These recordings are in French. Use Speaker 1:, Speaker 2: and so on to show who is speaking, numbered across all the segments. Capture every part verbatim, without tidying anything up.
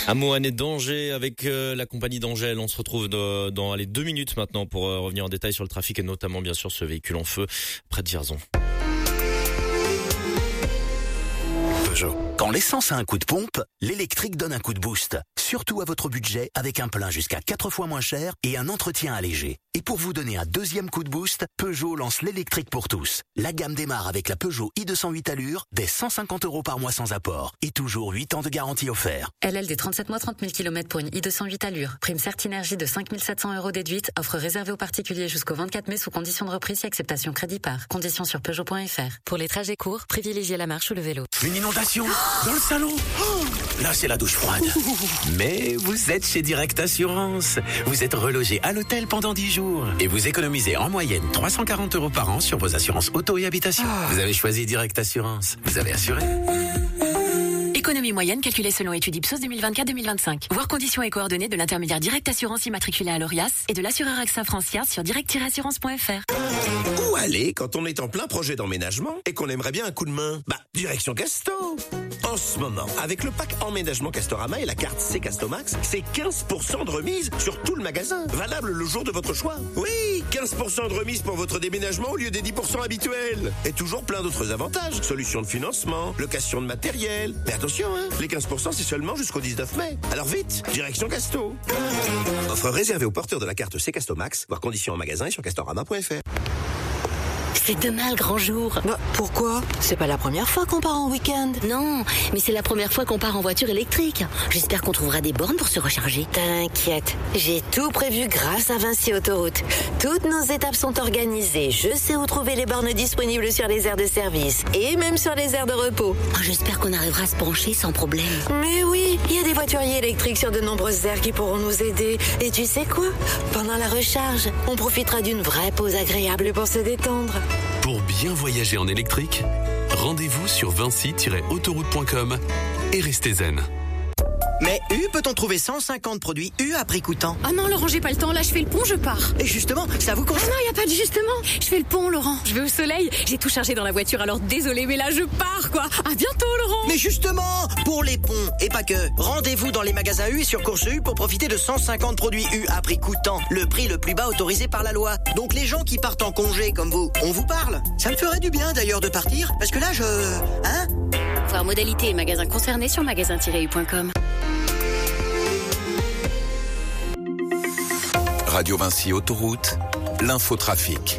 Speaker 1: Un mot année d'Angers avec euh, la compagnie d'Angèle. On se retrouve de, dans les deux minutes maintenant pour euh, revenir en détail sur le trafic et notamment bien sûr ce véhicule en feu près de Vierzon.
Speaker 2: Peugeot. Quand l'essence a un coup de pompe, l'électrique donne un coup de boost. Surtout à votre budget avec un plein jusqu'à quatre fois moins cher et un entretien allégé. Et pour vous donner un deuxième coup de boost, Peugeot lance l'électrique pour tous. La gamme démarre avec la Peugeot i deux cent huit allures dès cent cinquante euros par mois sans apport. Et toujours huit ans de garantie offert.
Speaker 3: L L D trente-sept mois, trente mille kilomètres pour une i deux cent huit allures. Prime Certinergie de cinq mille sept cents euros déduite. Offre réservée aux particuliers jusqu'au vingt-quatre mai sous condition de reprise et acceptation crédit par. Conditions sur Peugeot point F R. Pour les trajets courts, privilégiez la marche ou le vélo.
Speaker 2: Une inondation dans le salon. Oh, là, c'est la douche froide. Mais vous êtes chez Direct Assurance. Vous êtes relogé à l'hôtel pendant dix jours. Et vous économisez en moyenne trois cent quarante euros par an sur vos assurances auto et habitation. Vous avez choisi Direct Assurance. Vous avez assuré.
Speaker 4: Économie moyenne calculée selon étude Ipsos deux mille vingt-quatre deux mille vingt-cinq. Voir conditions et coordonnées de l'intermédiaire Direct Assurance immatriculé à l'Orias et de l'assureur AXA Francia sur direct tiret assurance point F R.
Speaker 5: Où aller quand on est en plein projet d'emménagement et qu'on aimerait bien un coup de main? Bah, direction Casto. En ce moment, avec le pack emménagement Castorama et la carte C Castomax, c'est quinze pour cent de remise sur tout le magasin. Valable le jour de votre choix. Oui, quinze pour cent de remise pour votre déménagement au lieu des dix pour cent habituels. Et toujours plein d'autres avantages. Solutions de financement, location de matériel. Mais attention, hein, les quinze pour cent c'est seulement jusqu'au dix-neuf mai. Alors vite, direction Casto. Offre réservée aux porteurs de la carte C Castomax, voir conditions en magasin et sur castorama point F R.
Speaker 6: C'est demain le grand jour.
Speaker 7: Bah, pourquoi? C'est pas la première fois qu'on part en week-end.
Speaker 6: Non, mais c'est la première fois qu'on part en voiture électrique. J'espère qu'on trouvera des bornes pour se recharger.
Speaker 7: T'inquiète, j'ai tout prévu grâce à Vinci Autoroute. Toutes nos étapes sont organisées. Je sais où trouver les bornes disponibles sur les aires de service et même sur les aires de repos.
Speaker 6: Oh, j'espère qu'on arrivera à se brancher sans problème.
Speaker 7: Mais oui, il y a des voituriers électriques sur de nombreuses aires qui pourront nous aider. Et tu sais quoi? Pendant la recharge, on profitera d'une vraie pause agréable pour se détendre.
Speaker 8: Pour bien voyager en électrique, rendez-vous sur vinci tiret autoroute point com et restez zen.
Speaker 9: Mais U, peut-on trouver cent cinquante produits U à prix coûtant?
Speaker 10: Ah non, Laurent, j'ai pas le temps. Là, je fais le pont, je pars.
Speaker 9: Et justement, ça vous concerne?
Speaker 10: Ah non, y a pas de justement. Je fais le pont, Laurent. Je vais au soleil. J'ai tout chargé dans la voiture, alors désolé, mais là, je pars, quoi. À bientôt, Laurent.
Speaker 9: Mais justement, pour les ponts, et pas que, rendez-vous dans les magasins U et sur Course U pour profiter de cent cinquante produits U à prix coûtant. Le prix le plus bas autorisé par la loi. Donc les gens qui partent en congé comme vous, on vous parle. Ça me ferait du bien d'ailleurs de partir, parce que là, je... Hein?
Speaker 6: Voir modalité et magasins concernés sur magasin tiret u point com.
Speaker 2: Radio Vinci Autoroute, l'infotrafic.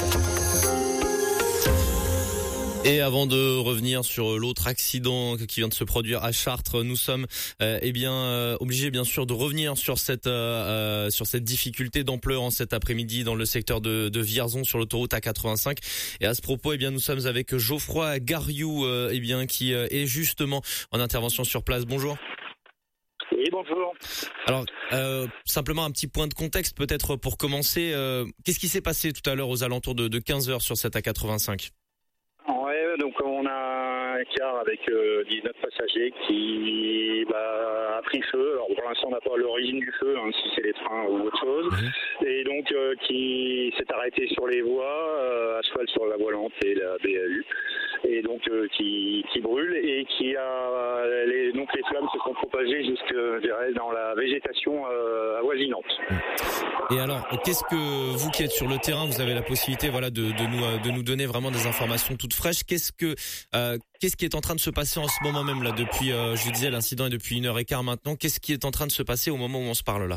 Speaker 1: Et avant de revenir sur l'autre accident qui vient de se produire à Chartres, nous sommes euh, eh bien euh, obligés bien sûr de revenir sur cette euh, euh, sur cette difficulté d'ampleur en cet après-midi dans le secteur de, de Vierzon sur l'autoroute A quatre-vingt-cinq. Et à ce propos, eh bien nous sommes avec Geoffroy Gariou, euh, eh bien qui euh, est justement en intervention sur place. Bonjour.
Speaker 11: Oui, bonjour.
Speaker 1: Alors, euh, simplement un petit point de contexte peut-être pour commencer. Euh, qu'est-ce qui s'est passé tout à l'heure aux alentours de, de quinze heures sur cette A quatre-vingt-cinq?
Speaker 11: Ouais, donc on a un car avec euh, dix-neuf passagers qui bah, a pris feu. Alors pour l'instant, on n'a pas l'origine du feu, hein, si c'est les trains ou autre chose. Mmh. Et donc euh, qui s'est arrêté sur les voies, euh, à cheval sur la voie lente et la B A U. Et donc euh, qui, qui brûle et qui a les, donc les flammes se sont propagées jusque je dirais dans la végétation euh, avoisinante.
Speaker 1: Et alors, qu'est-ce que vous qui êtes sur le terrain, vous avez la possibilité voilà de, de nous de nous donner vraiment des informations toutes fraîches. Qu'est-ce que euh, qu'est-ce qui est en train de se passer en ce moment même là depuis euh, je disais l'incident est depuis une heure et quart maintenant. Qu'est-ce qui est en train de se passer au moment où on se parle là?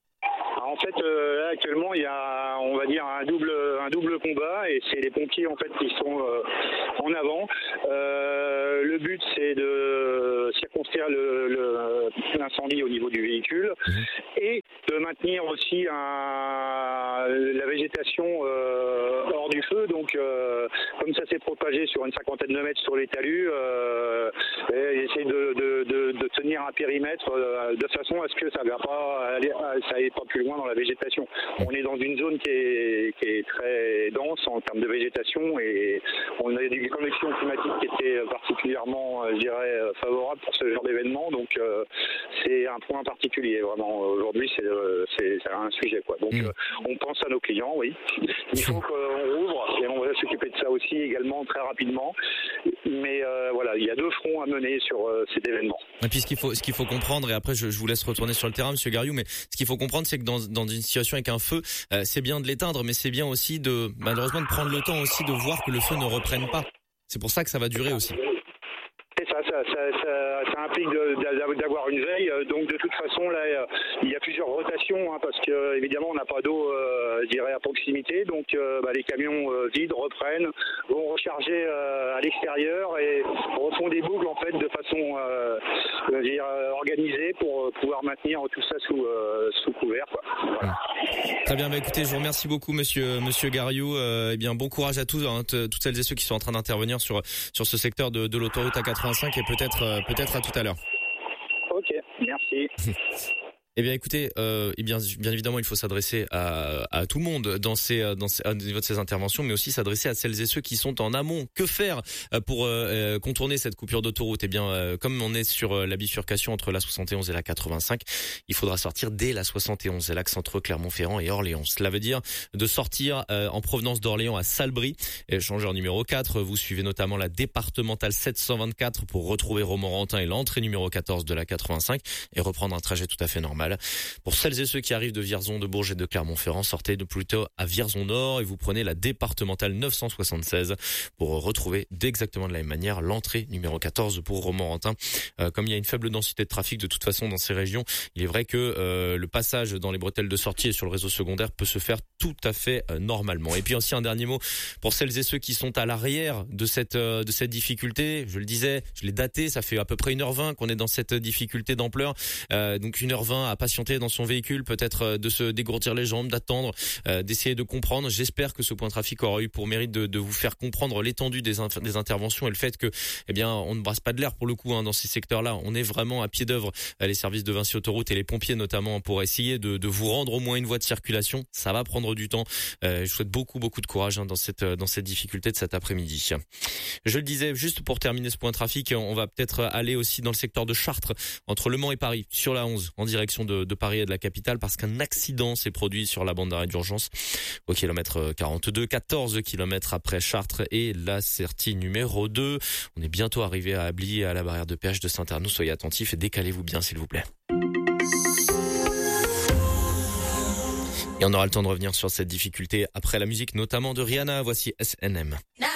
Speaker 11: En fait, euh, là, actuellement, il y a, on va dire, un double, un double combat, et c'est les pompiers en fait qui sont euh, en avant. Euh, le but, c'est de circonscrire le, le, l'incendie au niveau du véhicule mmh. et de maintenir aussi un, la végétation euh, hors du feu. Donc, euh, comme ça s'est propagé sur une cinquantaine de mètres sur les talus, euh, essayer de, de, de, de tenir un périmètre euh, de façon à ce que ça ne va pas aller, ça aille pas plus loin dans la végétation. On est dans une zone qui est, qui est très dense en termes de végétation et on a des conditions climatiques qui étaient particulièrement, je dirais, favorables pour ce genre d'événement. Donc euh, c'est un point particulier vraiment. Aujourd'hui, c'est, c'est, c'est un sujet quoi. Donc mmh. euh, on pense à nos clients, oui. Il faut qu'on rouvre et on va s'occuper de ça aussi également très rapidement. Mais euh, voilà, il y a deux fronts à mener sur euh, cet événement.
Speaker 1: Et puis ce qu'il faut, ce qu'il faut comprendre, et après je, je vous laisse retourner sur le terrain, Monsieur Gariou, mais ce qu'il faut comprendre, c'est que dans, dans une situation avec un feu, euh, c'est bien de l'éteindre, mais c'est bien aussi de, malheureusement, de prendre le temps aussi de voir que le feu ne reprenne pas. C'est pour ça que ça va durer aussi.
Speaker 11: C'est ça, ça, ça, ça, ça implique de, d'avoir une veille. Donc de toute façon, là, il y a plusieurs rotations, hein, parce que évidemment, on n'a pas d'eau, euh, je dirais, à proximité. Donc euh, bah, les camions euh, vides reprennent, vont recharger euh, à l'extérieur et refont des boucles en fait de façon euh, je veux dire, organisée pour pouvoir maintenir tout ça sous, euh, sous couvert, quoi. Voilà.
Speaker 1: Très bien, bah écoutez, je vous remercie beaucoup, Monsieur Monsieur Gariou. Euh, eh bien, bon courage à tous, hein, t- toutes celles et ceux qui sont en train d'intervenir sur sur ce secteur de, de l'autoroute A quatre-vingt-cinq, et peut-être euh, peut-être à tout à l'heure.
Speaker 11: Ok, merci.
Speaker 1: Eh bien, écoutez, euh, eh bien, bien évidemment, il faut s'adresser à, à tout le monde dans ces, dans ces, au niveau de ces interventions, mais aussi s'adresser à celles et ceux qui sont en amont. Que faire pour euh, contourner cette coupure d'autoroute ? Eh bien, euh, comme on est sur la bifurcation entre la soixante et onze et la quatre-vingt-cinq, il faudra sortir dès la soixante et onze, c'est l'axe entre Clermont-Ferrand et Orléans. Cela veut dire de sortir euh, en provenance d'Orléans à Salbris, échangeur numéro quatre. Vous suivez notamment la départementale sept cent vingt-quatre pour retrouver Romorantin et l'entrée numéro quatorze de la quatre-vingt-cinq et reprendre un trajet tout à fait normal. Pour celles et ceux qui arrivent de Vierzon, de Bourges et de Clermont-Ferrand, sortez de plutôt à Vierzon Nord et vous prenez la départementale neuf cent soixante-seize pour retrouver d'exactement de la même manière l'entrée numéro quatorze pour Romorantin. Euh, comme il y a une faible densité de trafic de toute façon dans ces régions, il est vrai que euh, le passage dans les bretelles de sortie et sur le réseau secondaire peut se faire tout à fait euh, normalement. Et puis aussi un dernier mot pour celles et ceux qui sont à l'arrière de cette euh, de cette difficulté. Je le disais, je l'ai daté, ça fait à peu près une heure vingt qu'on est dans cette difficulté d'ampleur. Euh, donc une heure vingt à patienter dans son véhicule, peut-être de se dégourdir les jambes, d'attendre, euh, d'essayer de comprendre. J'espère que ce point de trafic aura eu pour mérite de, de vous faire comprendre l'étendue des, inf- des interventions et le fait que, eh bien, on ne brasse pas de l'air pour le coup hein, dans ces secteurs-là. On est vraiment à pied d'œuvre, les services de Vinci Autoroute et les pompiers notamment, pour essayer de, de vous rendre au moins une voie de circulation. Ça va prendre du temps. Euh, je souhaite beaucoup, beaucoup de courage hein, dans cette dans cette difficulté de cet après-midi. Je le disais, juste pour terminer ce point de trafic, on va peut-être aller aussi dans le secteur de Chartres, entre Le Mans et Paris, sur la onze, en direction de, de Paris et de la capitale, parce qu'un accident s'est produit sur la bande d'arrêt d'urgence au kilomètre quarante-deux, quatorze kilomètres après Chartres et la sortie numéro deux. On est bientôt arrivé à Ably, à la barrière de péage de Saint-Arnoux. Soyez attentifs et décalez-vous bien s'il vous plaît. Et on aura le temps de revenir sur cette difficulté après la musique, notamment de Rihanna. Voici S N M.